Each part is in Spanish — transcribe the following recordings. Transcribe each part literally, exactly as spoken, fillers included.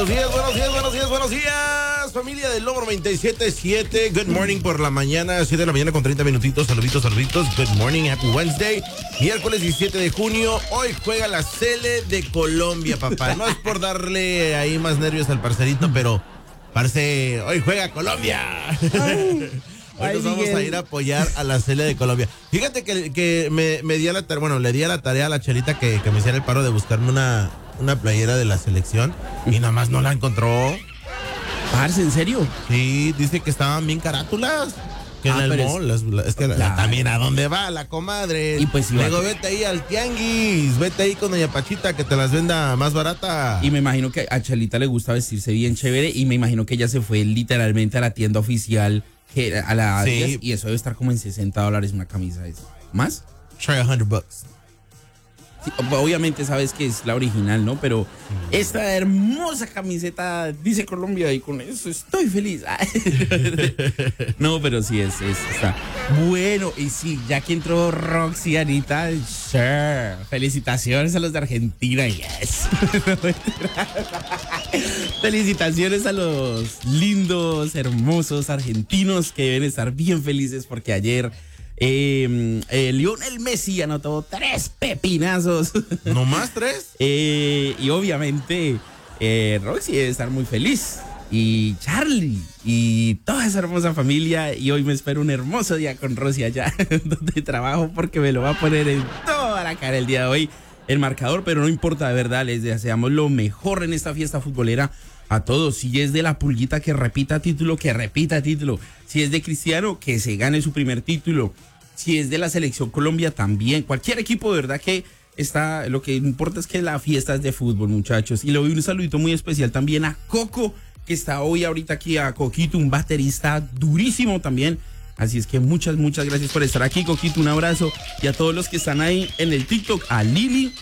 Buenos días, buenos días, buenos días, buenos días. Familia del Lobo noventa y siete punto siete. Good morning por la mañana, siete de la mañana con treinta minutitos. Saluditos, saluditos. Good morning, happy Wednesday. Miércoles diecisiete de junio. Hoy juega la Sele de Colombia, papá. No es por darle ahí más nervios al parcerito, pero, parce, hoy juega Colombia. Hoy Ay, nos vamos Miguel. a ir a apoyar a la Sele de Colombia. Fíjate que, que me, me di a la tarea, bueno, le di a la tarea a la Chelita que, que me hiciera el paro de buscarme una, una playera de la selección y nada más no la encontró. Parce, ¿en serio? Sí, dice que estaban bien carátulas. Que Ah, en el pero es- mall, las- la- es que la- Claro. también a dónde va la comadre. Y pues, si va- luego vete ahí al tianguis, vete ahí con doña Pachita que te las venda más barata. Y me imagino que a Chalita le gusta vestirse bien chévere y me imagino que ella se fue literalmente a la tienda oficial, que, a la Sí. Adidas, y eso debe estar como en sesenta dólares una camisa esa. ¿Más? Try a hundred bucks. Sí, obviamente sabes que es la original, ¿no? Pero esta hermosa camiseta dice Colombia y con eso estoy feliz. No, pero sí es, es está bueno. Y sí, ya que entró Roxy, Anita, sure. Felicitaciones a los de Argentina, yes. Felicitaciones a los lindos, hermosos argentinos que deben estar bien felices porque ayer eh, eh, Lionel Messi anotó tres pepinazos. ¿No más tres? Eh, y obviamente eh, Roxy debe estar muy feliz. Y Charlie y toda esa hermosa familia. Y hoy me espero un hermoso día con Rosy allá donde trabajo porque me lo va a poner en toda la cara el día de hoy el marcador. Pero no importa, de verdad, les deseamos lo mejor en esta fiesta futbolera a todos. Si es de la Pulguita, que repita título, que repita título. Si es de Cristiano, que se gane su primer título. Si es de la Selección Colombia, también. Cualquier equipo, de verdad que está, lo que importa es que la fiesta es de fútbol, muchachos. Y le doy un saludito muy especial también a Coco, que está hoy ahorita aquí, a Coquito, un baterista durísimo también. Así es que muchas, muchas gracias por estar aquí, Coquito, un abrazo. Y a todos los que están ahí en el TikTok, a Lili,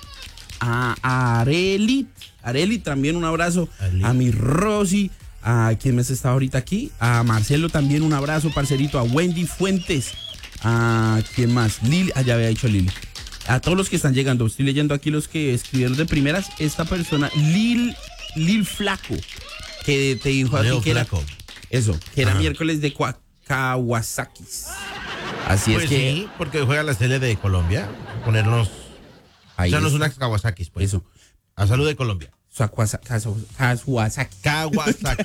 a Areli, Areli también un abrazo, Ali. a mi Rosy, a quien me está ahorita aquí, a Marcelo también un abrazo, parcerito, a Wendy Fuentes, a quién más, Lili, ah, ya había dicho Lili. A todos los que están llegando, estoy leyendo aquí los que escribieron de primeras, esta persona, Lil, Lil Flaco, que te dijo a ti Leo que era, Flaco. eso, que era Ajá. miércoles de Kua- Kawasakis. Así Pues es que, sí, porque juega la Sele de Colombia. Ponernos, ahí echarnos es. unas Kawasakis, pues. Eso. A salud de Colombia. Sakwasa- Kazu- Kawasaki. Kawasaki.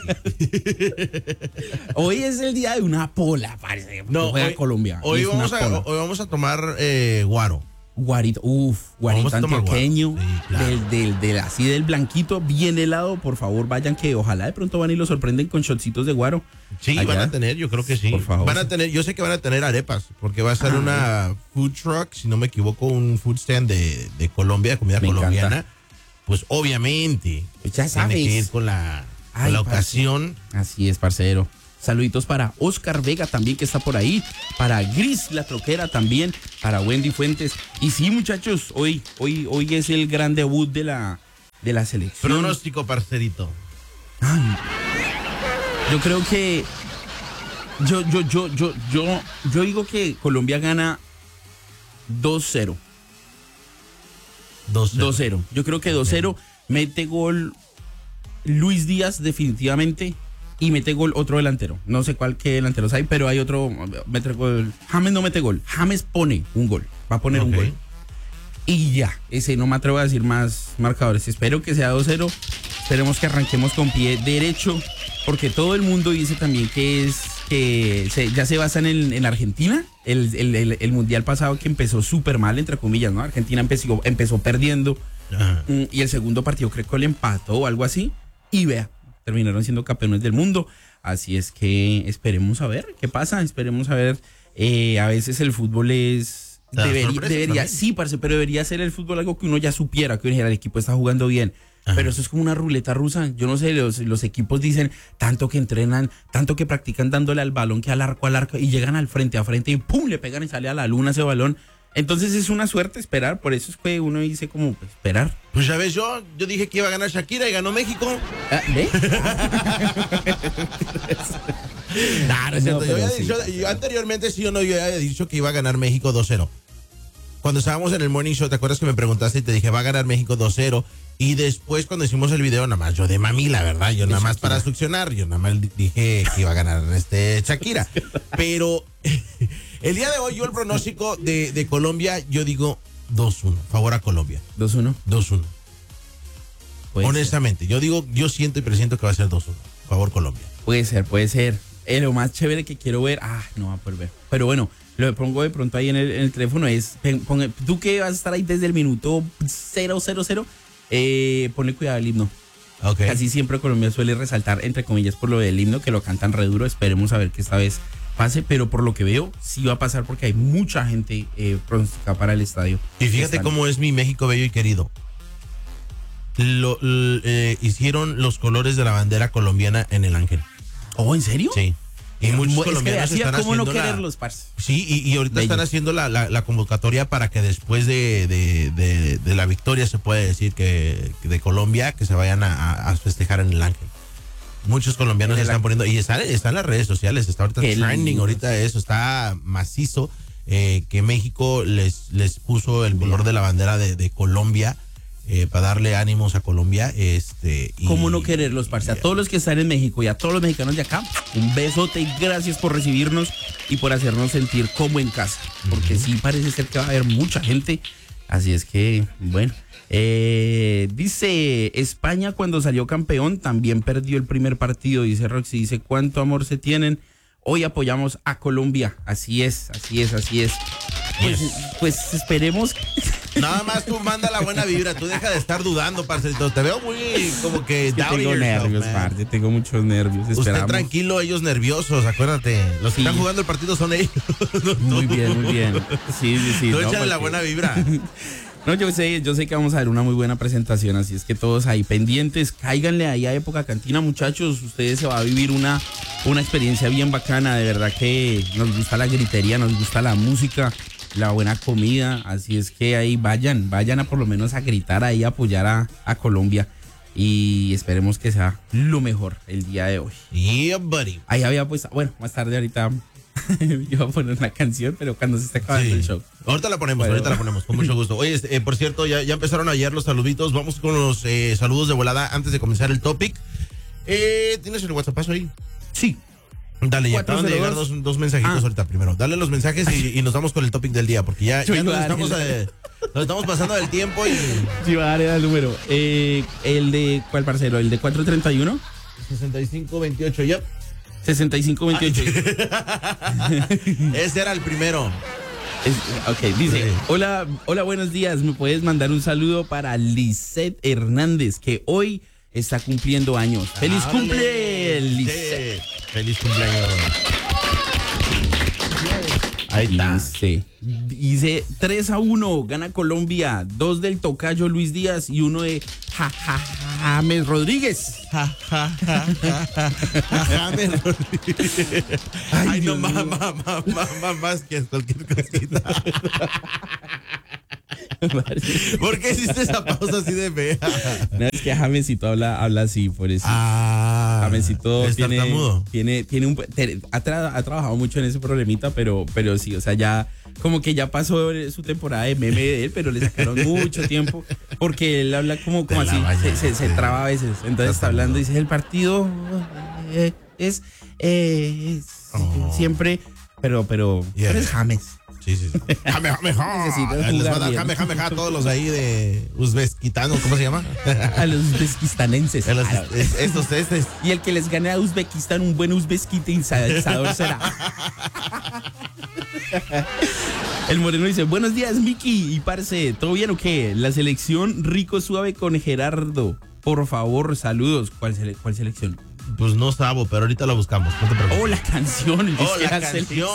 Hoy es el día de una pola, parece. No, juega hoy, Colombia. y Hoy es vamos, una a, pola. hoy vamos a tomar eh, guaro. Guarito, uff, guarito Vamos a tomar antioqueño, guaro. Sí, claro. del, del, del, así del blanquito, bien helado. Por favor, vayan, que ojalá de pronto van y lo sorprenden con shotcitos de guaro. Sí, Allá. van a tener, yo creo que sí. Por favor. Van a tener, yo sé que van a tener arepas, porque va a ser Ah, una food truck, si no me equivoco, un food stand de, de Colombia, de comida Me colombiana. encanta. Pues obviamente Pues ya tiene que ir sabes. con la, con Ay, la parce. ocasión. Así es, parcero. Saluditos para Oscar Vega también, que está por ahí. Para Gris, la troquera también. Para Wendy Fuentes. Y sí, muchachos, hoy, hoy, hoy es el gran debut de la, de la selección. Pronóstico, parcerito. Ay, yo creo que yo, yo, yo, yo, yo, yo digo que Colombia gana dos cero. dos cero. dos cero. Yo creo que dos cero. Mete gol Luis Díaz definitivamente. Y mete gol otro delantero. No sé cuál que delanteros hay, pero hay otro. Mete gol. James no mete gol. James pone un gol. Va a poner un Ok. gol. Y ya. Ese no me atrevo a decir más marcadores. Espero que sea dos cero. Esperemos que arranquemos con pie derecho. Porque todo el mundo dice también que es. Que se- ya se basan en, en Argentina. El, el- el- el mundial pasado que empezó súper mal, entre comillas, ¿no? Argentina empezó, empezó perdiendo. Ajá. Mm, Y el segundo partido creo que le empató o algo así. Y vea, terminaron siendo campeones del mundo. Así es que esperemos a ver qué pasa. Esperemos a ver. Eh, a veces el fútbol es. Da Debería, sorpresas debería también. sí, parce, pero debería ser el fútbol algo que uno ya supiera, que uno dijera, el equipo está jugando bien. Ajá. Pero eso es como una ruleta rusa. Yo no sé, los, los equipos dicen tanto que entrenan, tanto que practican dándole al balón, que al arco, al arco, y llegan al frente a frente y pum, le pegan y sale a la luna ese balón. Entonces es una suerte esperar, por eso es que uno dice como pues, esperar. Pues ya ves, yo, yo dije que iba a ganar Shakira y ganó México. Ah, ¿Ve? Nah, no es cierto. No, yo, pero había sí. dicho- yo anteriormente sí o no, yo había dicho que iba a ganar México dos cero. cuando estábamos en el Morning Show, ¿te acuerdas que me preguntaste y te dije, va a ganar México dos cero? Y después cuando hicimos el video, nada más yo de mami, la verdad, yo nada más para succionar, yo nada más dije que iba a ganar este Shakira. Pero el día de hoy yo el pronóstico de, de Colombia, yo digo dos uno, favor a Colombia. dos uno. dos uno. Honestamente, ser. yo digo, yo siento y presiento que va a ser dos uno, favor Colombia. Puede ser, puede ser. Eh, lo más chévere que quiero ver, ah, no va a poder ver. Pero bueno, lo que pongo de pronto ahí en el, en el teléfono es, ponga, tú que vas a estar ahí desde el minuto cero cero cero, eh, ponle cuidado al himno. Okay. Casi siempre Colombia suele resaltar, entre comillas, por lo del himno, que lo cantan re duro. Esperemos a ver que esta vez pase, pero por lo que veo, sí va a pasar porque hay mucha gente eh, pronosticada para el estadio. Y fíjate cómo es mi México bello y querido. Lo, lo, eh, hicieron los colores de la bandera colombiana en el Ángel. ¿Oh, en serio? Sí. Y muchos es colombianos que están ¿cómo haciendo no quererlos, la, parce? Sí, y, y ahorita Bello. están haciendo la, la, la convocatoria para que después de, de, de, de la victoria, se puede decir que, que de Colombia, que se vayan a, a festejar en el Ángel. Muchos colombianos se están poniendo, y está, está en las redes sociales, está ahorita Qué trending, lindo. ahorita eso, está macizo, eh, que México les, les puso el color de la bandera de, de Colombia. Eh, para darle ánimos a Colombia. Este, y, ¿Cómo no quererlos, parce? A todos los que están en México y a todos los mexicanos de acá, un besote y gracias por recibirnos y por hacernos sentir como en casa. Porque uh-huh. sí parece ser que va a haber mucha gente. Así es que, bueno. Eh, dice, España cuando salió campeón también perdió el primer partido. Dice Roxy, dice, ¿cuánto amor se tienen? Hoy apoyamos a Colombia. Así es, así es, así es. Pues, yes. pues esperemos. Nada más tú manda la buena vibra, tú deja de estar dudando, parcerito. Te veo muy como que es que tengo yourself, nervios, parce, tengo muchos nervios. Usted Esperamos. tranquilo, ellos nerviosos, acuérdate. Los sí. que están jugando el partido son ellos. Muy bien, muy bien. Sí, sí, sí. Tú no, échale porque... la buena vibra. No, yo sé, yo sé que vamos a ver una muy buena presentación, así es que todos ahí pendientes, cáiganle ahí a Época Cantina, muchachos, ustedes se va a vivir una, una experiencia bien bacana, de verdad que nos gusta la gritería, nos gusta la música, la buena comida, así es que ahí vayan, vayan a por lo menos a gritar ahí, a apoyar a, a Colombia y esperemos que sea lo mejor el día de hoy. Yeah, buddy. Ahí había puesto, bueno, más tarde ahorita iba a poner una canción, pero cuando se esté acabando sí. el show. Ahorita la ponemos, bueno. ahorita la ponemos, con mucho gusto. Oye, eh, por cierto, ya, ya empezaron ayer los saluditos. Vamos con los eh, saludos de volada antes de comenzar el topic. Eh, ¿Tienes el WhatsApp ahí? Sí. Dale, ya acaban de llegar dos, dos mensajitos ah. ahorita primero. Dale los mensajes y, y nos vamos con el topic del día, porque ya, ya nos, estamos, eh, nos estamos pasando del tiempo y... Sí, va a dar el número. Eh, el de, ¿cuál parcero? ¿El de cuatrocientos treinta y uno? sesenta y cinco veintiocho, ya. Yep. sesenta y cinco veintiocho. Ese era el primero. Es, ok, dice, sí. hola, hola, buenos días. ¿Me puedes mandar un saludo para Lisette Hernández, que hoy está cumpliendo años? ¡Feliz ah, cumple, Lisette! ¡Feliz cumpleaños! Ahí está. Dice, dice tres a uno, gana Colombia. Dos del tocayo Luis Díaz y uno de ja, ja, James Rodríguez. Ja, ja, ja, ja, ja, James Rodríguez. Ay, Ay no, más, más, más, más, más que cualquier cosita. ¿Por qué hiciste esa pausa así de fea? No, es que Jamesito habla, habla así, por eso. Ah, Jamesito tiene, tiene, tiene un, ha, tra, ha trabajado mucho en ese problemita, pero, pero sí, o sea, ya como que ya pasó su temporada de meme de él, pero le sacaron mucho tiempo porque él habla como, como así, se, se, se traba a veces. Entonces está hablando y dice, el partido eh, es, eh, es oh. siempre, pero, pero, yeah. pero es James. Sí, sí, sí. Jame, jame, jame. Les va a dar jame, jame, jame a todos los ahí de uzbekitanos, ¿cómo se llama? A los uzbekistanenses. A los, es, estos, estos. Y el que les gane a Uzbekistán, un buen uzbekistanizador será. El moreno dice, buenos días, Miki y parce, ¿todo bien o qué? La selección Rico Suave con Gerardo. Por favor, saludos. ¿Cuál, sele cuál selección? Pues no sabo, pero ahorita la buscamos. No te preocupes. Oh, la canción. Oh, la canción.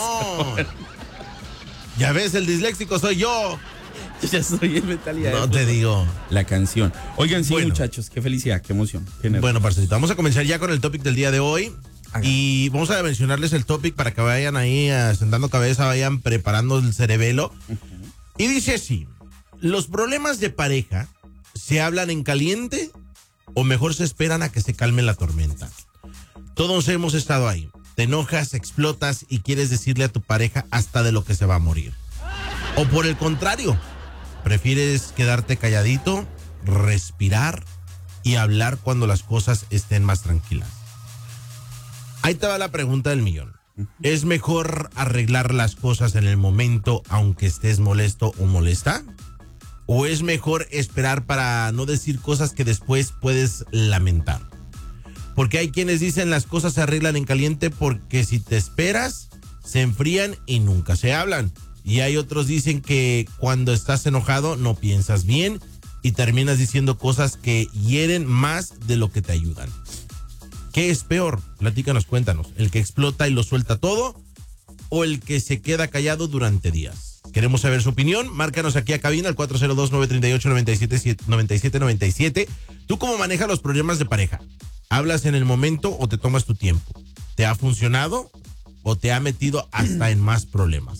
Ya ves, el disléxico soy yo. Yo ya soy en mentalidad. No te digo. La canción. Oigan, sí, bueno. muchachos, qué felicidad, qué emoción. Qué bueno, parcerito, vamos a comenzar ya con el topic del día de hoy. Ajá. Y vamos a mencionarles el topic para que vayan ahí sentando cabeza, vayan preparando el cerebelo. Uh-huh. Y dice así, ¿los problemas de pareja se hablan en caliente o mejor se esperan a que se calme la tormenta? Todos hemos estado ahí. Te enojas, explotas y quieres decirle a tu pareja hasta de lo que se va a morir. O por el contrario, prefieres quedarte calladito, respirar y hablar cuando las cosas estén más tranquilas. Ahí te va la pregunta del millón. ¿Es mejor arreglar las cosas en el momento aunque estés molesto o molesta? ¿O es mejor esperar para no decir cosas que después puedes lamentar? Porque hay quienes dicen las cosas se arreglan en caliente porque si te esperas, se enfrían y nunca se hablan. Y hay otros dicen que cuando estás enojado no piensas bien y terminas diciendo cosas que hieren más de lo que te ayudan. ¿Qué es peor? Platícanos, cuéntanos. ¿El que explota y lo suelta todo o el que se queda callado durante días? Queremos saber su opinión. Márcanos aquí a cabina al cuatro cero dos, nueve tres ocho, nueve siete nueve siete. ¿Tú cómo manejas los problemas de pareja? ¿Hablas en el momento o te tomas tu tiempo? ¿Te ha funcionado o te ha metido hasta en más problemas?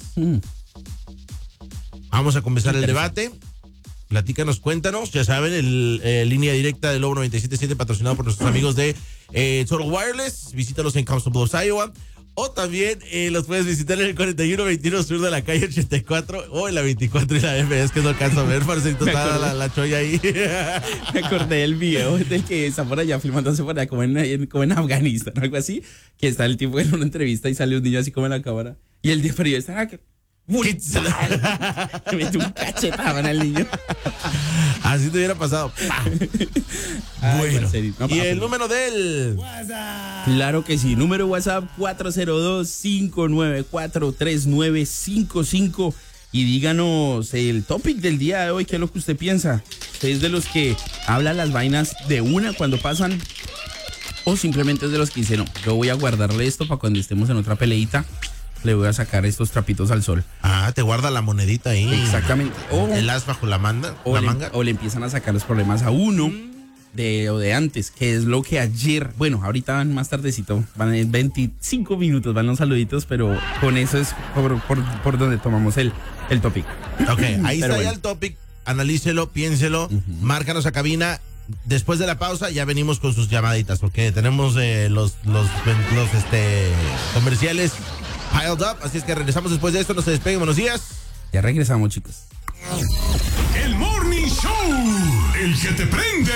Vamos a comenzar el debate. Platícanos, cuéntanos. Ya saben, el eh, línea directa del Lobo noventa y siete punto siete, patrocinado por nuestros amigos de eh, Total Wireless. Visítalos en Council Bluffs, Iowa. O también eh, los puedes visitar en el cuarenta y uno veintiuno sur de la calle ochenta y cuatro o en la veinticuatro y la F. Es que no alcanzo a ver, parcerito, está la, la cholla ahí. Me acordé del video del que está por allá filmándose por allá como en, como en Afganistán, algo así, que está el tipo en una entrevista y sale un niño así como en la cámara. Y el periodista, ah, que... me metió un cachetado al niño. Así te hubiera pasado. Bueno, Ay, no, y el número del WhatsApp. Claro que sí, número WhatsApp cuatro cero dos, cinco nueve cuatro, tres nueve cinco cinco. Y díganos el topic del día de hoy, ¿qué es lo que usted piensa? ¿Usted es de los que habla las vainas de una cuando pasan? ¿O simplemente es de los que dicen, no, yo voy a guardarle esto para cuando estemos en otra peleita, le voy a sacar estos trapitos al sol? Ah, te guarda la monedita ahí. Exactamente. O el as bajo la manga. O, la le, manga. o le empiezan a sacar los problemas a uno de, o de antes, que es lo que ayer, bueno, ahorita van más tardecito, van en veinticinco minutos, van los saluditos, pero con eso es por, por, por donde tomamos el, el topic. Ok, ahí Pero está bueno. ya el topic. Analícelo, piénselo, uh-huh. Márcanos a cabina. Después de la pausa ya venimos con sus llamaditas, porque tenemos eh, los, los, los este, comerciales piled up, así es que regresamos después de esto, no se despeguen, buenos días. Ya regresamos, chicos. El Morning Show, el que te prende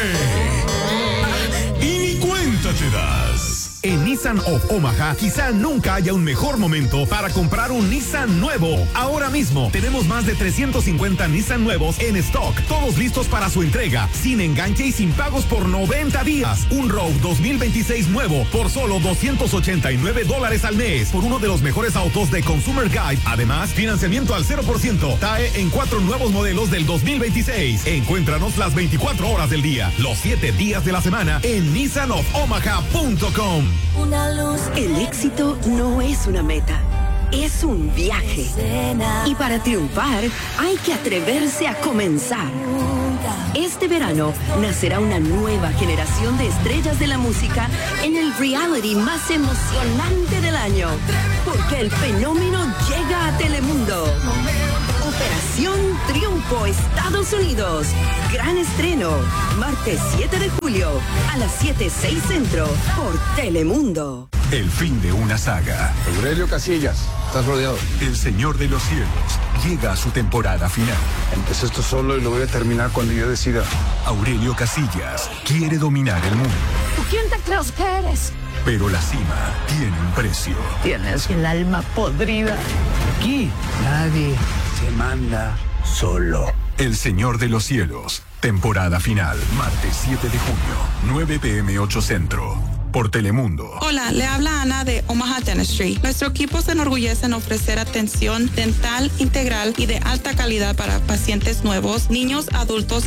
y ni cuenta te das. En Nissan of Omaha, quizá nunca haya un mejor momento para comprar un Nissan nuevo. Ahora mismo tenemos más de trescientos cincuenta Nissan nuevos en stock, todos listos para su entrega, sin enganche y sin pagos por noventa días. Un Rogue dos mil veintiséis nuevo por solo doscientos ochenta y nueve dólares al mes, por uno de los mejores autos de Consumer Guide. Además, financiamiento al cero por ciento. T A E en cuatro nuevos modelos del dos mil veintiséis. Encuéntranos las veinticuatro horas del día, los siete días de la semana en nissan of omaha punto com. Una luz. El éxito no es una meta, es un viaje. Y para triunfar hay que atreverse a comenzar. Este verano nacerá una nueva generación de estrellas de la música en el reality más emocionante del año, porque el fenómeno llega a Telemundo. Operación Triunfo Estados Unidos. Gran estreno, martes siete de julio a las siete seis centro por Telemundo. El fin de una saga. Aurelio Casillas, estás rodeado. El Señor de los Cielos llega a su temporada final. Empecé esto solo y lo voy a terminar cuando yo decida. Aurelio Casillas quiere dominar el mundo. ¿Quién te crees que eres? Pero la cima tiene un precio. Tienes el alma podrida. Aquí nadie se manda solo. El Señor de los Cielos, temporada final, martes siete de junio, nueve pm ocho centro, por Telemundo. Hola, le habla Ana de Omaha Dentistry. Nuestro equipo se enorgullece en ofrecer atención dental integral y de alta calidad para pacientes nuevos, niños, adultos